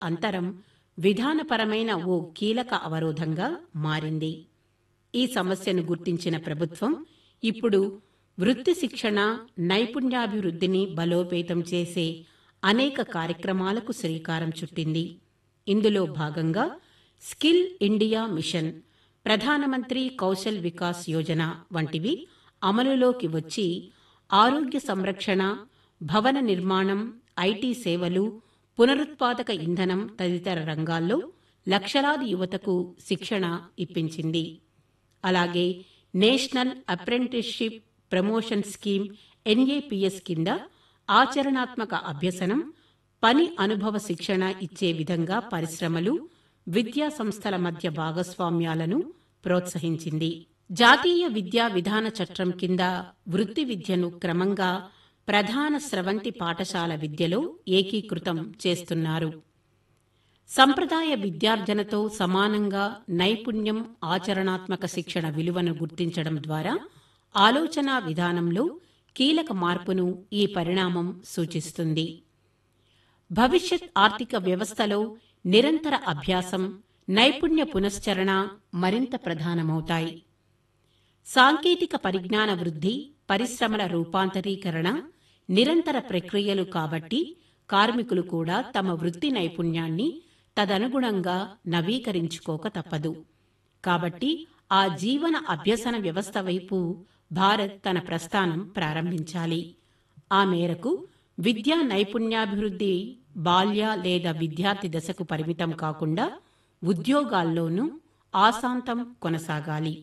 అంతరం విధానపరమైన ఓ కీలక అవరోధంగా మారింది. ఈ సమస్యను గుర్తించిన ప్రభుత్వం ఇప్పుడు వృత్తి శిక్షణ, నైపుణ్యాభివృద్ధిని బలోపేతం చేసే అనేక కార్యక్రమాలకు శ్రీకారం చుట్టింది. ఇందులో భాగంగా స్కిల్ ఇండియా మిషన్, ప్రధానమంత్రి కౌశల్ వికాస్ యోజన వంటివి అమలులోకి వచ్చి ఆరోగ్య సంరక్షణ, భవన నిర్మాణం, ఐటీ సేవలు, పునరుత్పాదక ఇంధనం తదితర రంగాల్లో లక్షలాది యువతకు శిక్షణ ఇప్పించింది. అలాగే national apprenticeship promotion scheme NAPS కింద ఆచరణాత్మక అభ్యసనం, పని అనుభవ శిక్షణ ఇచ్చే విధంగా పరిశ్రమలు, విద్యా సంస్థల మధ్య భాగస్వామ్యాలను ప్రోత్సహించింది. జాతీయ విద్యా విధాన చట్టం కింద వృత్తి విద్యను క్రమంగా ప్రధాన స్రవంతి పాఠశాల విద్యలో ఏకీకృతం చేస్తున్నారు. సంప్రదాయ విద్యార్జనతో సమానంగా నైపుణ్యం, ఆచరణాత్మక శిక్షణ విలువను గుర్తించడం ద్వారా ఆలోచనా విధానంలో కీలక మార్పును ఈ పరిణామం సూచిస్తుంది. భవిష్యత్ ఆర్థిక వ్యవస్థలో నిరంతర అభ్యాసం, నైపుణ్య పునశ్చరణ మరింత ప్రధానమవుతాయి. సాంకేతిక పరిజ్ఞాన వృద్ధి, పరిశ్రమల రూపాంతరీకరణ నిరంతర ప్రక్రియలు కాబట్టి కార్మికులు కూడా తమ వృత్తి నైపుణ్యాన్ని తదనుగుణంగా నవీకరించుకోక తప్పదు. కాబట్టి ఆ జీవన అభ్యసన వ్యవస్థ వైపు భారత్ తన ప్రస్థానం ప్రారంభించాలి. ఆ మేరకు విద్యా నైపుణ్యాభివృద్ధి బాల్య లేదా విద్యార్థి దశకు పరిమితం కాకుండా ఉద్యోగాల్లోనూ ఆశాంతం కొనసాగాలి.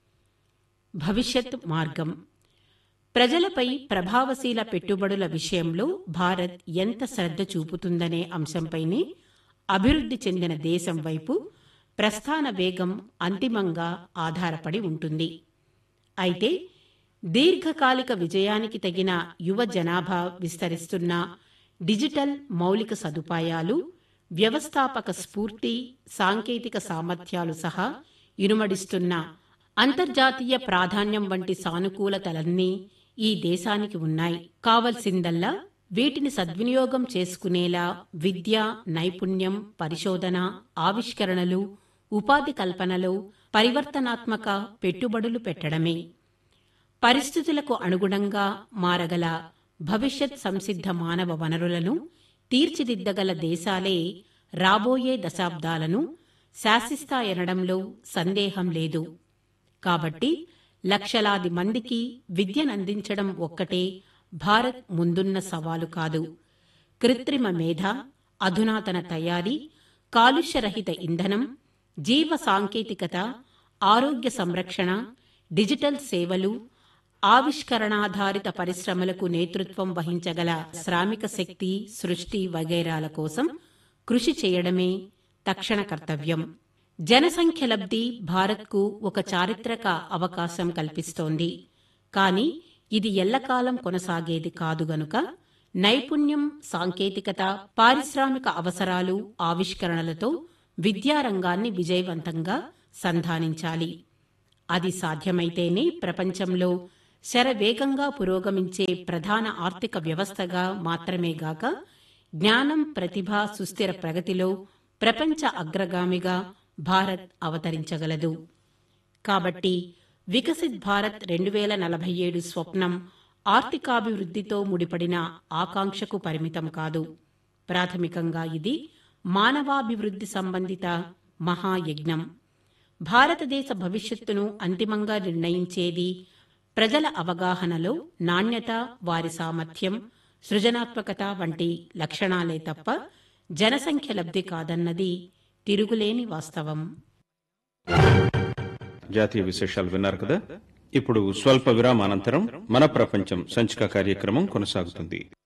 భవిష్యత్ మార్గం. ప్రజలపై ప్రభావశీల పెట్టుబడుల విషయంలో భారత్ ఎంత శ్రద్ధ చూపుతుందనే అంశంపైనే అభివృద్ధి చెందిన దేశం వైపు ప్రస్థాన వేగం అంతిమంగా ఆధారపడి ఉంటుంది. అయితే దీర్ఘకాలిక విజయానికి తగిన యువ జనాభా, విస్తరిస్తున్న డిజిటల్ మౌలిక సదుపాయాలు, వ్యవస్థాపక స్ఫూర్తి, సాంకేతిక సామర్థ్యాలు సహా ఇనుమడిస్తున్న అంతర్జాతీయ ప్రాధాన్యం వంటి సానుకూలతలన్నీ ఈ దేశానికి ఉన్నాయి. కావలసిందల్లా వీటిని సద్వినియోగం చేసుకునేలా విద్య, నైపుణ్యం, పరిశోధన, ఆవిష్కరణలు, ఉపాధి కల్పనలో పరివర్తనాత్మక పెట్టుబడులు పెట్టడమే. పరిస్థితులకు అనుగుణంగా మారగల భవిష్యత్ సంసిద్ధ మానవ వనరులను తీర్చిదిద్దగల దేశాలే రాబోయే దశాబ్దాలను శాసిస్తాయనడంలో సందేహం లేదు. కాబట్టి లక్షలాది మందికి విద్యనందించడం ఒక్కటే భారత్ ముందున్న సవాలు కాదు. కృత్రిమ మేధ, అధునాతన తయారీ, కాలుష్యరహిత ఇంధనం, జీవ సాంకేతికత, ఆరోగ్య సంరక్షణ, డిజిటల్ సేవలు, ఆవిష్కరణాధారిత పరిశ్రమలకు నేతృత్వం వహించగల శ్రామిక శక్తి, సృష్టి వగైరాల కోసం కృషి చేయడమే తక్షణ కర్తవ్యం. జనసంఖ్య లబ్ధి భారత్కు ఒక చారిత్రక అవకాశం కల్పిస్తోంది. కానీ ఇది ఎల్లకాలం కొనసాగేది కాదు గనుక నైపుణ్యం, సాంకేతికత, పారిశ్రామిక అవసరాలు, ఆవిష్కరణలతో విద్యారంగాన్ని విజయవంతంగా సంధానించాలి. అది సాధ్యమైతేనే ప్రపంచంలో శరవేగంగా పురోగమించే ప్రధాన ఆర్థిక వ్యవస్థగా మాత్రమేగాక జ్ఞానం, ప్రతిభ, సుస్థిర ప్రగతిలో ప్రపంచ అగ్రగామిగా భారత్ అవతరించగలదు. కాబట్టి వికసిత్ భారత్ 2047 స్వప్నం ఆర్థికాభివృద్ధితో ముడిపడిన ఆకాంక్షకు పరిమితం కాదు. ప్రాథమికంగా ఇది మానవాభివృద్ధి సంబంధిత మహాయజ్ఞం. భారతదేశ భవిష్యత్తును అంతిమంగా నిర్ణయించేది ప్రజల అవగాహనలో నాణ్యత, వారి సామర్థ్యం, సృజనాత్మకత వంటి లక్షణాలే తప్ప జనసంఖ్య లబ్ధి కాదన్నది తిరుగులేని వాస్తవం. జాతీయ విశేషాలు విన్నారు కదా. ఇప్పుడు స్వల్ప విరామానంతరం మన ప్రపంచం సంచిక కార్యక్రమం కొనసాగుతుంది.